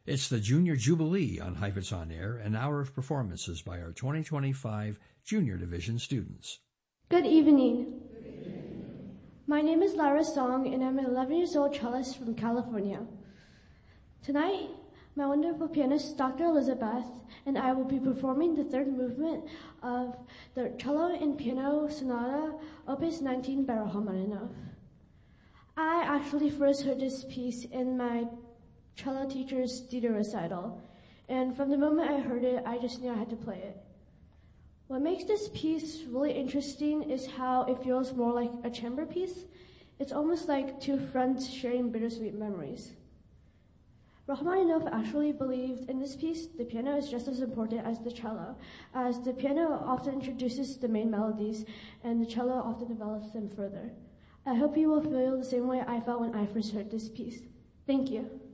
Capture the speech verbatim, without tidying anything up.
It's the Junior Jubilee on Heifetz On Air, an hour of performances by our twenty twenty-five Junior Division students. Good evening. Good evening. My name is Lara Song, and I'm an eleven years old cellist from California. Tonight, my wonderful pianist, Doctor Elizabeth, and I will be performing the third movement of the Cello and Piano Sonata, Opus nineteen by Rachmaninoff. I actually first heard this piece in my cello teacher's theater recital, and from the moment I heard it, I just knew I had to play it. What makes this piece really interesting is how it feels more like a chamber piece. It's almost like two friends sharing bittersweet memories. Rachmaninoff actually believed in this piece the piano is just as important as the cello, as the piano often introduces the main melodies and the cello often develops them further. I hope you will feel the same way I felt when I first heard this piece. Thank you.